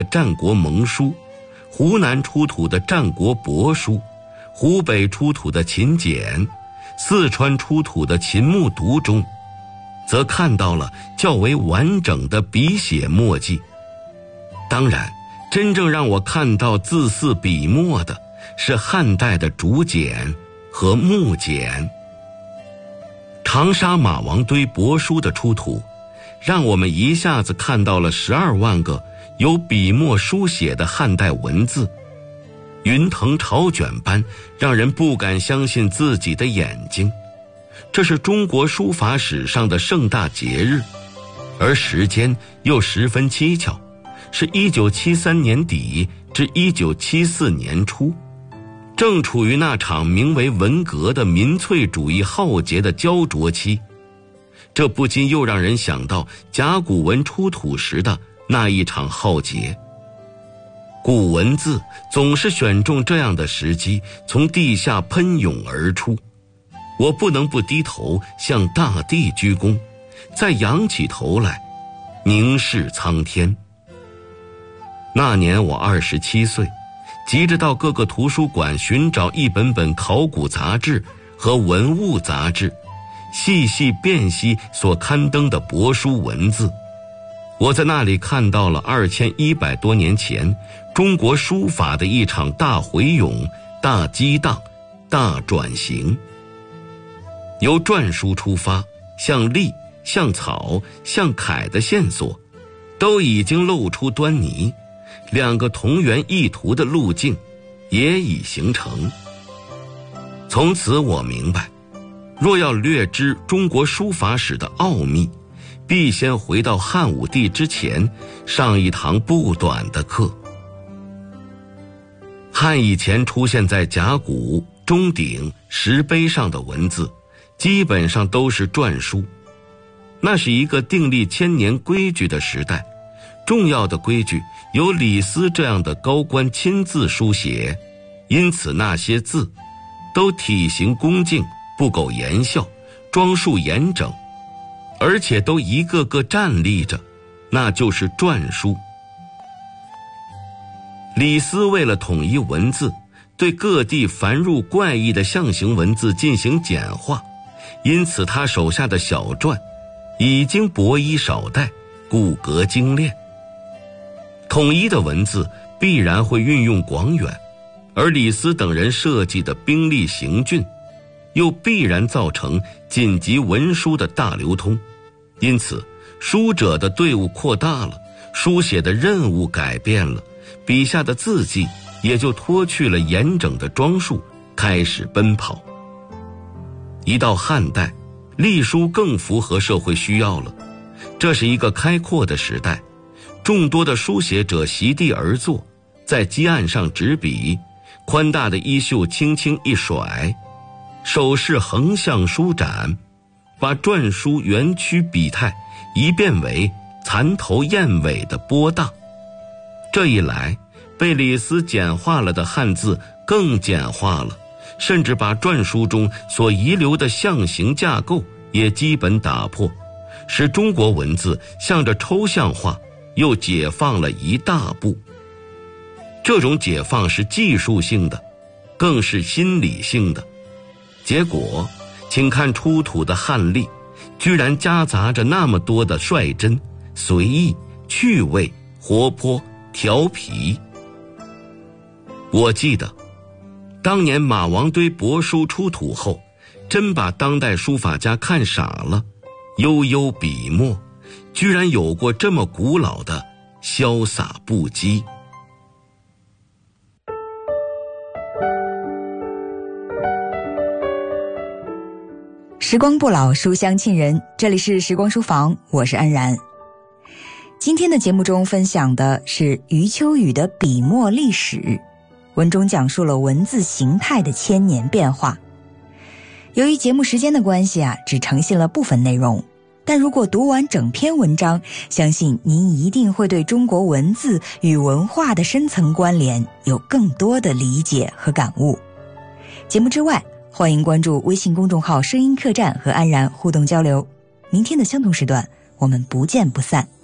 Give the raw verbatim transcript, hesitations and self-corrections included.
战国盟书，湖南出土的战国帛书，湖北出土的秦简，四川出土的秦墓牍中，则看到了较为完整的笔写墨迹。当然，真正让我看到字似笔墨的是汉代的竹简和木简。长沙马王堆帛书的出土，让我们一下子看到了十二万个有笔墨书写的汉代文字，云腾潮卷般让人不敢相信自己的眼睛。这是中国书法史上的盛大节日，而时间又十分蹊跷，是一九七三年底至一九七四年初，正处于那场名为文革的民粹主义浩劫的焦灼期。这不禁又让人想到甲骨文出土时的那一场浩劫。古文字总是选中这样的时机，从地下喷涌而出。我不能不低头向大地鞠躬，再仰起头来凝视苍天。那年我二十七岁，急着到各个图书馆寻找一本本考古杂志和文物杂志，细细辨析所刊登的帛书文字。我在那里看到了二千一百多年前中国书法的一场大回涌、大激荡、大转型。由篆书出发，向隶、向草、向楷的线索都已经露出端倪，两个同源异图的路径也已形成。从此我明白，若要略知中国书法史的奥秘，必先回到汉武帝之前上一堂不短的课。汉以前出现在甲骨、钟鼎、石碑上的文字，基本上都是篆书。那是一个订立千年规矩的时代，重要的规矩由李斯这样的高官亲自书写，因此那些字都体型恭敬，不苟言笑，装束严整，而且都一个个站立着，那就是篆书。李斯为了统一文字，对各地繁入怪异的象形文字进行简化，因此他手下的小篆已经薄衣少带，骨骼精炼。统一的文字必然会运用广远，而李斯等人设计的兵力行军又必然造成紧急文书的大流通，因此书者的队伍扩大了，书写的任务改变了，笔下的字迹也就脱去了严整的装束，开始奔跑。一到汉代，隶书更符合社会需要了。这是一个开阔的时代，众多的书写者席地而坐，在基案上执笔，宽大的衣袖轻轻一甩，手势横向舒展，把篆书圆曲笔态一变为蚕头燕尾的波荡。这一来，被李斯简化了的汉字更简化了，甚至把篆书中所遗留的象形架构也基本打破，使中国文字向着抽象化又解放了一大步。这种解放是技术性的，更是心理性的。结果，请看出土的汉隶，居然夹杂着那么多的率真、随意、趣味、活泼、调皮。我记得当年马王堆帛书出土后，真把当代书法家看傻了，悠悠笔墨居然有过这么古老的潇洒不羁。 时光不老，书香沁人，这里是时光书房，我是安然。今天的节目中分享的是余秋雨的笔墨历史，文中讲述了文字形态的千年变化。由于节目时间的关系啊，只呈现了部分内容，但如果读完整篇文章，相信您一定会对中国文字与文化的深层关联有更多的理解和感悟。节目之外，欢迎关注微信公众号声音客栈和安然互动交流。明天的相同时段，我们不见不散。